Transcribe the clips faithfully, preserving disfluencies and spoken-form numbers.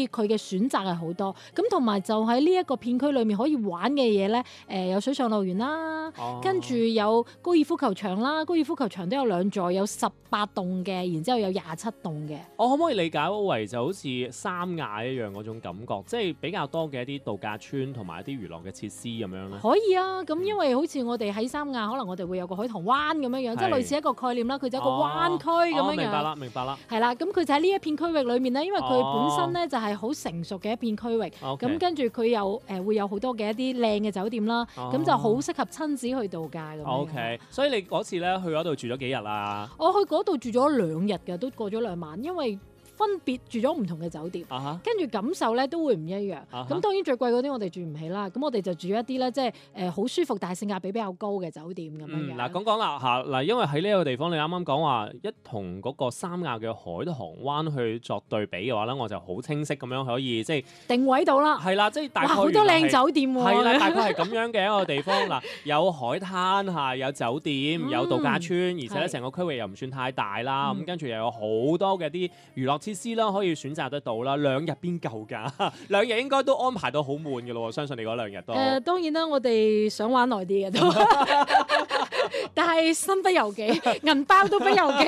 以佢嘅選擇係好多。咁同埋就喺呢一個片區裏面可以玩嘅嘢咧，誒、呃、有水上樂園啦， 哦、 跟住有高爾夫球場啦，高爾夫球場都有兩座，有十八棟嘅，然之後有廿七棟嘅。 我可唔可以理解為就好似三亞一樣嗰種感覺，即係比較多嘅一啲度假村同埋一啲娛樂嘅設施咁樣咧？ 可以啊，咁因為好似我哋喺三亞，可能我哋會有個海棠灣咁樣樣，即係類似一個概念啦。佢就一個灣區咁樣樣。 哦哦、明白啦，明白啦。 係啦，咁佢就喺呢一片區域裏面咧，因為佢本身咧就係好成熟嘅一片區域，咁、 哦、 跟住佢又誒會有好多嘅一啲靚嘅酒店啦，咁、哦、就好適合親子去度假咁樣。 O K，所以你嗰次咧去嗰度住咗幾日啊？ 我去嗰度住咗兩日嘅，都過咗兩晚，因為分別住咗唔同嘅酒店， uh-huh. 跟住感受咧都會唔一樣。咁、uh-huh. 當然最貴嗰啲我哋住唔起啦，咁我哋就住一啲咧即係誒好舒服但係性價比比較高嘅酒店咁樣嘅。 嗱、嗯，講講啦嚇嗱，因為喺呢一個地方你啱啱講話一同嗰個三亞嘅海棠灣去作對比嘅話咧，我就好清晰咁樣可以即係定位到啦。 係啦，即係大概好多靚酒店喎。 係啦，大概係咁樣嘅一個地方嗱，有海灘嚇，有酒店，嗯、有度假村，而且咧成個區域又唔算太大啦。咁、嗯、跟住又有好多嘅啲娛樂設施啦，可以選擇得到啦。兩日邊夠㗎？兩日應該都安排到好滿嘅咯。相信你嗰兩日都。誒、 呃，當然啦，我哋想玩耐啲嘅都，但係身不由己，銀包都不由己。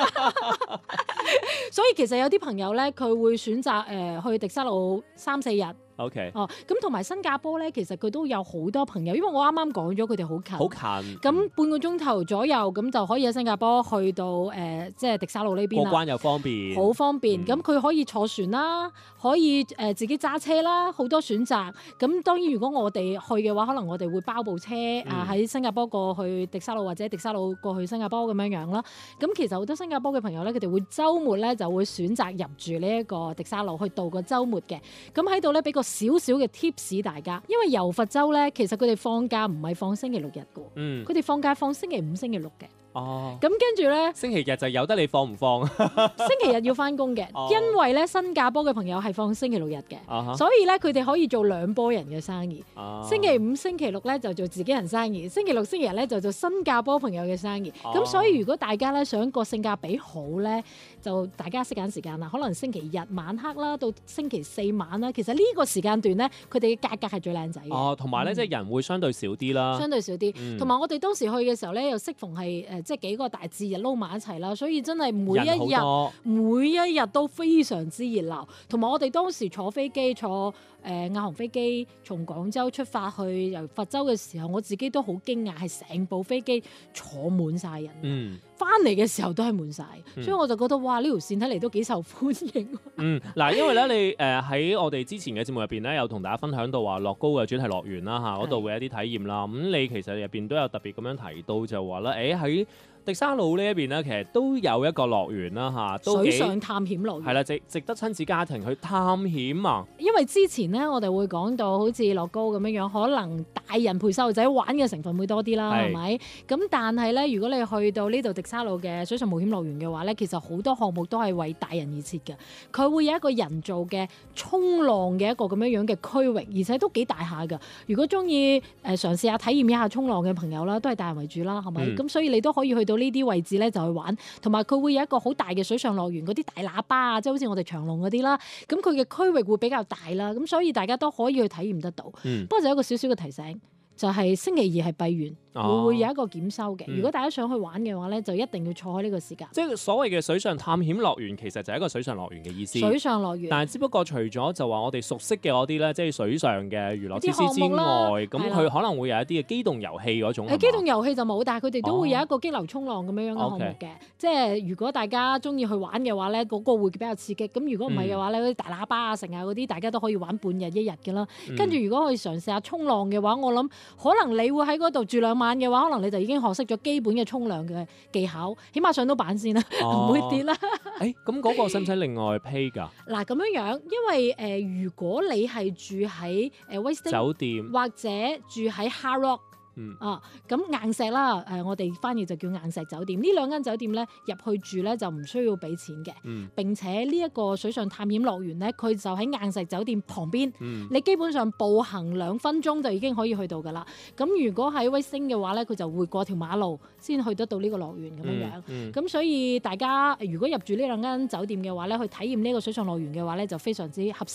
所以其實有啲朋友咧，佢會選擇誒、呃、去迪沙路三四日。 O.K. 哦，咁同埋新加坡咧，其實佢都有好多朋友，因為我啱啱講咗佢哋好近， 好近， 咁半個鐘頭左右，咁就可以喺新加坡去到誒、呃，即係迪沙路呢邊啦。 過關又方便， 好方便。咁、嗯、佢可以坐船啦，可以誒、呃、自己揸車啦，好多選擇。咁當然，如果我哋去嘅話，可能我哋會包部車、嗯、啊，喺新加坡過去迪沙路，或者迪沙路過去新加坡咁樣樣啦。咁其實好多新加坡嘅朋友咧，佢哋會週末咧就會選擇入住呢一個迪沙路去度個週末嘅。咁喺度咧俾個少少嘅 tips 大家，因為柔佛州咧，其實佢哋放假唔係放星期六日嘅，嗯，佢哋放假放星期五、星期六嘅。哦，咁跟住咧， 星期日就由得你放唔放？ 星期日要翻工嘅，因為咧新加坡嘅朋友係放星期六日嘅、哦，所以咧佢哋可以做兩波人嘅生意。哦、星期五、星期六咧就做自己人生意，星期六、星期日咧就做新加坡朋友嘅生意。咁、哦、所以如果大家咧想個性價比好咧，就大家識揀時間啦。可能星期日晚黑啦，到星期四晚啦，其實呢個時間段咧，佢哋嘅價格係最靚仔嘅。 哦，同埋咧即係人會相對少啲啦， 相對少啲。同、嗯、埋我哋當時去嘅時候咧，又適逢係誒。即係幾個大節日撈埋一齊啦，所以真係每一日每一日都非常之熱鬧。同埋我哋當時坐飛機坐誒亞航飛機從廣州出發去由佛州嘅時候，我自己都好驚訝，係成部飛機坐滿晒人。嗯，翻嚟嘅時候都係滿晒、嗯，所以我就覺得哇，呢條線睇嚟都幾受歡迎。 嗯，嗱，因為咧你誒喺、呃、我哋之前嘅節目入邊咧，有同大家分享到話樂高嘅主題樂園啦嚇，嗰度會有啲體驗啦。咁、嗯、你其實入邊都有特別咁樣提到就話咧，誒喺迪沙路呢一邊咧，其實都有一個樂園啦嚇，都水上探險樂園係啦，值值得親子家庭去探險啊。 因為之前咧，我哋會講到好似樂高咁樣樣，可能大人陪細路仔玩嘅成分會多啲啦，係咪？咁但係咧，如果你去到呢度迪沙路嘅水上冒險樂園嘅話咧，其實好多項目都係為大人而設嘅。佢會有一個人造嘅衝浪嘅一個咁樣樣嘅區域，而且都幾大下㗎。如果中意誒嘗試下體驗一下衝浪嘅朋友啦，都係大人為主啦，係咪？咁、嗯、所以你都可以去到呢啲位置咧就去玩，同埋佢會有一個好大嘅水上樂園，嗰啲大喇叭啊，即係好似我哋長隆嗰啲啦。咁佢嘅區域會比較大啦，咁所以大家都可以去體驗得到。嗯、不過就有一個少少嘅提醒。就係、是、星期二係閉園，會會有一個檢收嘅、哦嗯。如果大家想去玩嘅話咧，就一定要錯開呢個時間。 即係所謂嘅水上探險樂園，其實就係一個水上樂園嘅意思。 水上樂園， 但係只不過除咗就話我哋熟悉嘅嗰啲咧，即係水上嘅娛樂設施之外，咁佢可能會有一啲嘅機動遊戲嗰種。誒，機動遊戲就冇，但係佢哋都會有一個激流衝浪咁樣樣嘅項目嘅、哦。即係如果大家中意去玩嘅話咧，嗰、那個會比較刺激。咁如果唔係嘅話咧，嗰、嗯、啲大喇叭啊、成啊嗰啲，大家都可以玩半日一日嘅啦。跟、嗯、住如果去嘗試下衝浪嘅話，我諗可能你會喺嗰度住兩晚嘅話，可能你就已經學識咗基本嘅沖涼嘅技巧，起碼上到板先啦，唔、哦、會跌啦。誒、欸，咁嗰個使唔使另外 pay 㗎？ 嗱，咁樣樣，因為誒、呃，如果你係住喺誒 Westin 酒店，或者住喺 Hard Rock。嗯啊，咁硬石啦，誒、呃，我哋翻譯就叫硬石酒店。呢兩間酒店咧入去住咧就唔需要俾錢嘅、嗯，並且呢一個水上探險樂園咧，佢就喺硬石酒店旁邊、嗯，你基本上步行兩分鐘就已經可以去到噶啦。咁如果喺威星嘅話咧，佢就會過條馬路先去得到呢個樂園咁樣樣。咁、嗯嗯、所以大家如果入住呢兩間酒店嘅話咧，去體驗呢個水上樂園嘅話咧，就非常之合適。